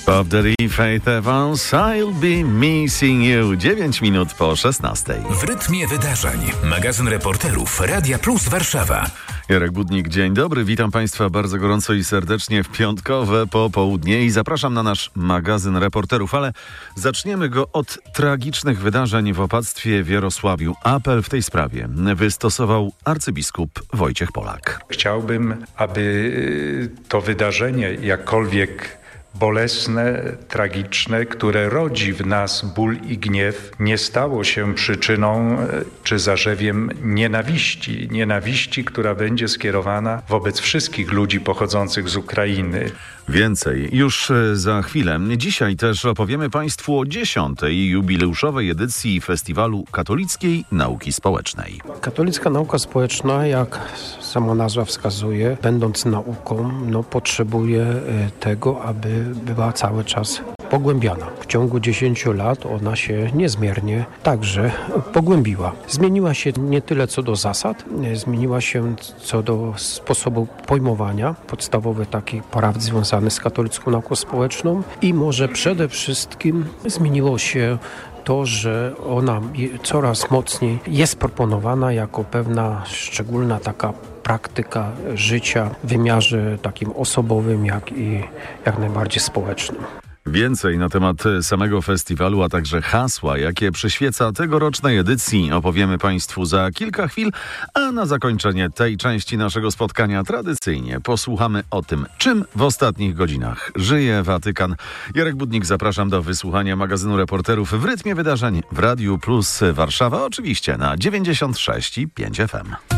Bob Dylan, Faith Evans, I'll be missing you. 9 minut po 16. W rytmie wydarzeń. Magazyn reporterów Radia Plus Warszawa. Jarek Budnik, dzień dobry. Witam Państwa bardzo gorąco i serdecznie w piątkowe popołudnie i zapraszam na nasz magazyn reporterów, ale zaczniemy go od tragicznych wydarzeń w opactwie w Jarosławiu. Apel w tej sprawie wystosował arcybiskup Wojciech Polak. Chciałbym, aby to wydarzenie, jakkolwiek bolesne, tragiczne, które rodzi w nas ból i gniew, nie stało się przyczyną czy zarzewiem nienawiści, która będzie skierowana wobec wszystkich ludzi pochodzących z Ukrainy. Więcej już za chwilę. Dzisiaj też opowiemy Państwu o 10. jubileuszowej edycji Festiwalu Katolickiej Nauki Społecznej. Katolicka nauka społeczna, jak sama nazwa wskazuje, będąc nauką, potrzebuje tego, aby była cały czas pogłębiana. W ciągu 10 lat ona się niezmiernie także pogłębiła. Zmieniła się nie tyle co do zasad, zmieniła się co do sposobu pojmowania podstawowych takich prawd związanych z katolicką nauką społeczną i może przede wszystkim zmieniło się to, że ona coraz mocniej jest proponowana jako pewna szczególna taka praktyka życia w wymiarze takim osobowym, jak i jak najbardziej społecznym. Więcej na temat samego festiwalu, a także hasła, jakie przyświeca tegorocznej edycji, opowiemy Państwu za kilka chwil, a na zakończenie tej części naszego spotkania tradycyjnie posłuchamy o tym, czym w ostatnich godzinach żyje Watykan. Jarek Budnik, zapraszam do wysłuchania magazynu reporterów w rytmie wydarzeń w Radiu Plus Warszawa, oczywiście na 96,5 FM.